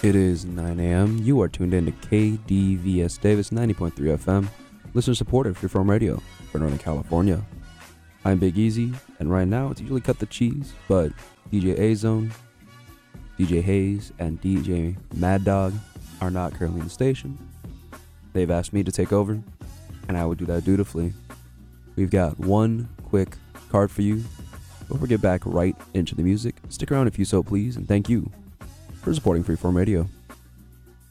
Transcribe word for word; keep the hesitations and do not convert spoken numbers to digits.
It is nine a m. You are tuned in to K D V S Davis ninety point three F M, listener supported Freeform Radio for Northern California. I'm Big Easy, and right now it's usually Cut the Cheese, but D J A-Zone, D J Hayes, and D J Mad Dog are not currently in the station. They've asked me to take over, and I would do that dutifully. We've got one quick card for you before we get back right into the music. Stick around if you so please, and thank you for supporting Freeform Radio.